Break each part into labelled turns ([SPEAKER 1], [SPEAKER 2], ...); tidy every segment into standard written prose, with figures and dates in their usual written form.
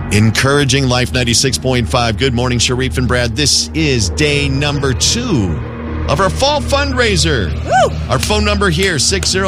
[SPEAKER 1] Encouraging Life 96.5. Good morning, Sharif and Brad. This is day number 2 of our fall fundraiser.
[SPEAKER 2] Woo!
[SPEAKER 1] Our phone number here,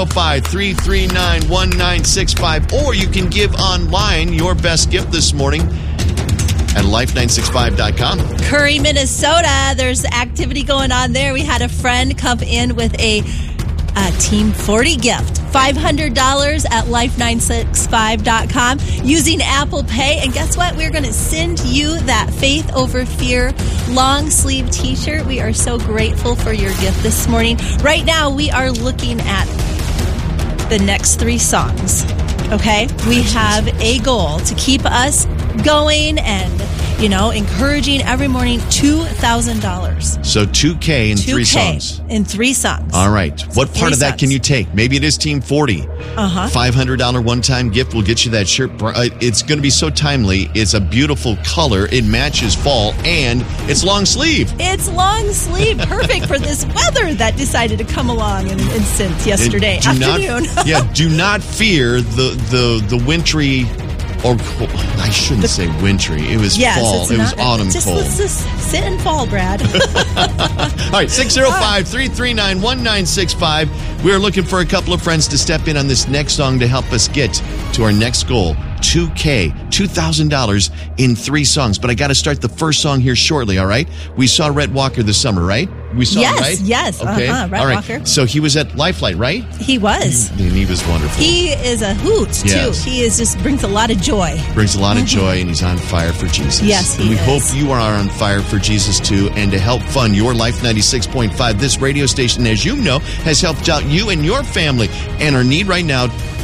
[SPEAKER 1] 605-339-1965. Or you can give online your best gift this morning at life965.com.
[SPEAKER 2] Curry, Minnesota. There's activity going on there. We had a friend come in with a Team 40 gift. $500 at life965.com using Apple Pay. And guess what? We're going to send you that Faith Over Fear long sleeve t-shirt. We are so grateful for your gift this morning. Right now, we are looking at the next 3 songs. Okay? We have a goal to keep us going and, encouraging every morning. $2,000.
[SPEAKER 1] So $2K in 3 songs.
[SPEAKER 2] In 3 songs.
[SPEAKER 1] All right. What part of that
[SPEAKER 2] songs.
[SPEAKER 1] can you take? Maybe it is Team 40. $500 one-time gift will get you that shirt. It's going to be so timely. It's a beautiful color. It matches fall, and it's long sleeve.
[SPEAKER 2] It's long sleeve. Perfect for this weather that decided to come along in an instant yesterday afternoon.
[SPEAKER 1] Do not fear the wintry... Or I shouldn't say wintry. It was fall. It was autumn cold.
[SPEAKER 2] Let's just sit and fall, Brad.
[SPEAKER 1] All right, 605-339-1965. We're looking for a couple of friends to step in on this next song to help us get to our next goal. $2K, $2,000 in 3 songs. But I got to start the first song here shortly, all right? We saw Rhett Walker this summer, right? We saw him, right?
[SPEAKER 2] Yes.
[SPEAKER 1] Okay.
[SPEAKER 2] Rhett Walker.
[SPEAKER 1] So he was at Lifelight, right?
[SPEAKER 2] He was.
[SPEAKER 1] And he was wonderful.
[SPEAKER 2] He is a hoot, too.
[SPEAKER 1] Yes.
[SPEAKER 2] He just brings a lot of joy.
[SPEAKER 1] Brings a lot of joy, and he's on fire for Jesus.
[SPEAKER 2] Yes, he
[SPEAKER 1] is. We
[SPEAKER 2] is.
[SPEAKER 1] hope you are on fire for Jesus, too. And to help fund your Life 96.5, this radio station, as you know, has helped out you and your family. And our need right now